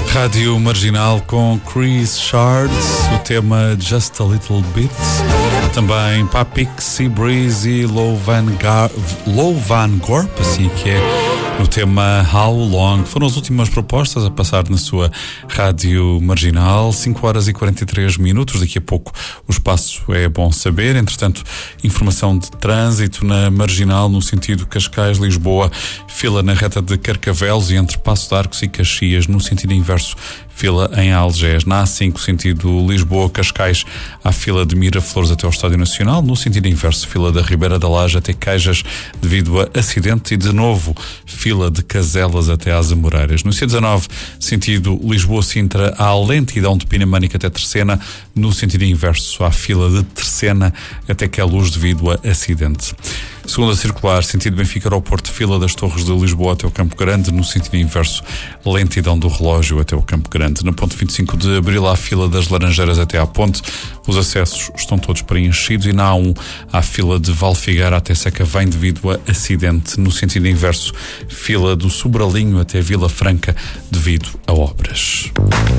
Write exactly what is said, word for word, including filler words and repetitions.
Rádio Marginal com Chris Shard, o tema Just a Little Bit. Também Papik, Seabreeze e Low Van, Gar- Low Van Gorp, assim que é, no tema How Long. Foram as últimas propostas a passar na sua Rádio Marginal. cinco horas e quarenta e três minutos. Daqui a pouco o espaço é bom saber. Entretanto, informação de trânsito na Marginal, no sentido Cascais-Lisboa, fila na reta de Carcavelos e entre Passo de Arcos e Caxias, no sentido inverso, fila em Algés. Na A cinco, sentido Lisboa-Cascais, há fila de Miraflores até ao Estádio Nacional. No sentido inverso, fila da Ribeira da Laje até Queijas devido a acidente. E de novo, fila de Caselas até às Amoreiras. No C dezanove, sentido Lisboa-Sintra, há lentidão de Pinamânica até Terceira. No sentido inverso, há fila de Terceira até Queluz devido a acidente. Segunda circular, sentido Benfica-Aeroporto, fila das Torres de Lisboa até o Campo Grande. No sentido inverso, lentidão do relógio até o Campo Grande. Na ponte vinte e cinco de Abril, há fila das Laranjeiras até à ponte. Os acessos estão todos preenchidos. E na A um, há fila de Valfigueira até Sacavém devido a acidente. No sentido inverso, fila do Sobralinho até Vila Franca devido a obras.